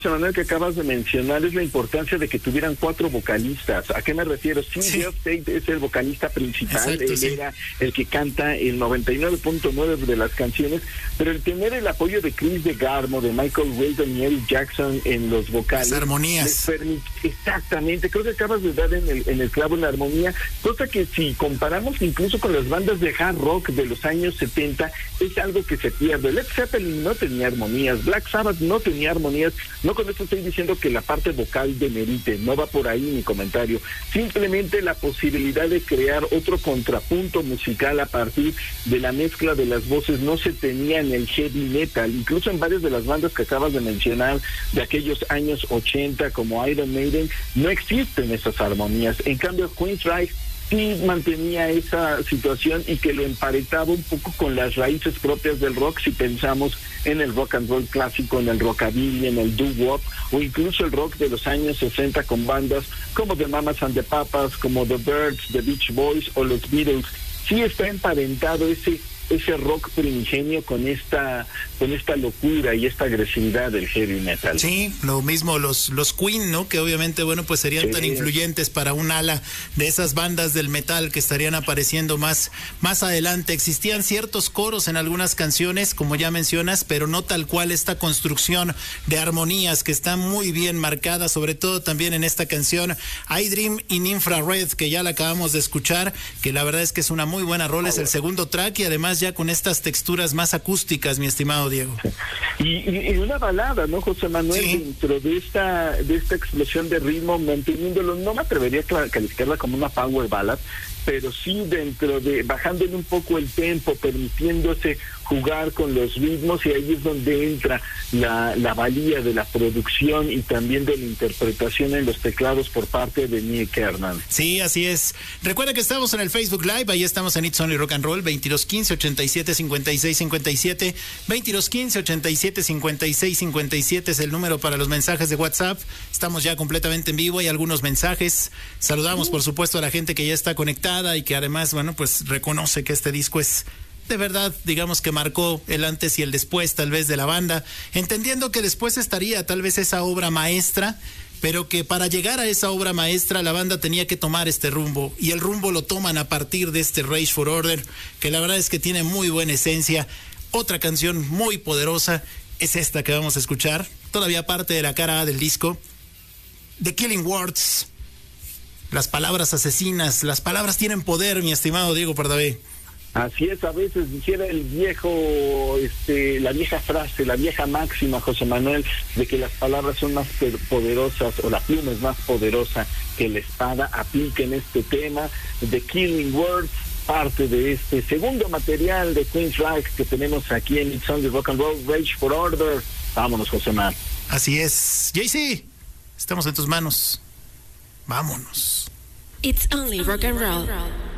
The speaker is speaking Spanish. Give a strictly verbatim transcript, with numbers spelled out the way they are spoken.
Manuel, que acabas de mencionar es la importancia de que tuvieran cuatro vocalistas. ¿A qué me refiero? Sí, sí. Geoff Tate es el vocalista principal. Exacto, él sí. era el que canta el noventa y nueve punto nueve de las canciones, pero el tener el apoyo de Chris DeGarmo, de Michael Wilton y Eric Jackson en los vocales, las armonías. les permite, exactamente, creo que acabas de dar en el, en el clavo en la armonía, cosa que si comparamos incluso con las bandas de hard rock de los años setenta, es algo que se pierde. Led Zeppelin no tenía armonías, Black Sabbath no tenía armonías. No con esto estoy diciendo que la parte vocal demerite, no va por ahí mi comentario, simplemente la posibilidad de crear otro contrapunto musical a partir de la mezcla de las voces no se tenía en el heavy metal, incluso en varias de las bandas que acabas de mencionar de aquellos años ochenta como Iron Maiden, no existen esas armonías. En cambio Queensryche sí mantenía esa situación y que lo emparentaba un poco con las raíces propias del rock, si pensamos en el rock and roll clásico, en el rockabilly, en el doo-wop, o incluso el rock de los años sesenta con bandas como The Mamas and the Papas, como The Byrds, The Beach Boys o los Beatles. Sí está emparentado ese ese rock primigenio con esta con esta locura y esta agresividad del heavy metal. Sí, lo mismo los los Queen, ¿no? Que obviamente, bueno, pues serían sí. tan influyentes para un ala de esas bandas del metal que estarían apareciendo más más adelante. Existían ciertos coros en algunas canciones, como ya mencionas, pero no tal cual esta construcción de armonías que está muy bien marcada, sobre todo también en esta canción I Dream in Infrared, que ya la acabamos de escuchar, que la verdad es que es una muy buena rola, es el segundo track y además ya con estas texturas más acústicas, mi estimado Diego. Y, y, y una balada, ¿no, José Manuel? Sí. Dentro de esta de esta explosión de ritmo, manteniéndolo, no me atrevería a calificarla como una power ballad, pero sí dentro de, bajándole un poco el tempo, permitiéndose jugar con los ritmos, y ahí es donde entra la, la valía de la producción y también de la interpretación en los teclados por parte de Nick Kernan. Sí, así es. Recuerda que estamos en el Facebook Live, ahí estamos en It's Only Rock and Roll, veintidós quince, ochenta y siete, cincuenta y seis, cincuenta y siete, veintidós quince, ochenta y siete, cincuenta y seis, cincuenta y siete es el número para los mensajes de WhatsApp. Estamos ya completamente en vivo, hay algunos mensajes. Saludamos, por supuesto, a la gente que ya está conectada y que además, bueno, pues reconoce que este disco es de verdad, digamos que marcó el antes y el después tal vez de la banda, entendiendo que después estaría tal vez esa obra maestra, pero que para llegar a esa obra maestra la banda tenía que tomar este rumbo, y el rumbo lo toman a partir de este Rage for Order, que la verdad es que tiene muy buena esencia. Otra canción muy poderosa es esta que vamos a escuchar, todavía parte de la cara A del disco, The Killing Words. Las palabras asesinas, las palabras tienen poder, mi estimado Diego Pardavé. Así es, a veces dijera el viejo, este, la vieja frase, la vieja máxima, José Manuel, de que las palabras son más poderosas, o la pluma es más poderosa que la espada. Aplica en este tema. The Killing Words, parte de este segundo material de Queensryche que tenemos aquí en It's Only Rock and Roll, Rage for Order. Vámonos, José Manuel. Así es. Jay-Z, estamos en tus manos. Vámonos. It's Only Rock and Roll.